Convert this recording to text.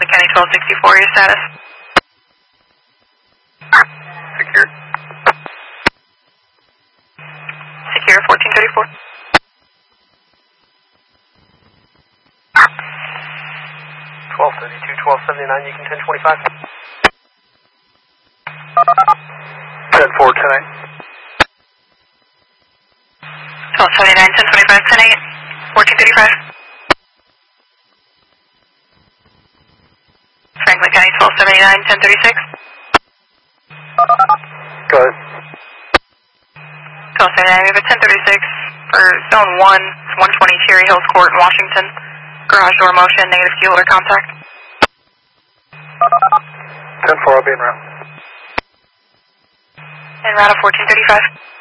County 1264, your status? Secure. Secure 1434. 1232, 1279, you can 1025. 10-4, 10-8. 1279, 1025, 10-8, 1435. Franklin County 1279, 1036. Go ahead. 1279, we have a 1036 for Zone 1, it's 120 Cherry Hills Court in Washington. Garage door motion, negative fuel or contact. 10-4, I'll be en route. En route of 1435.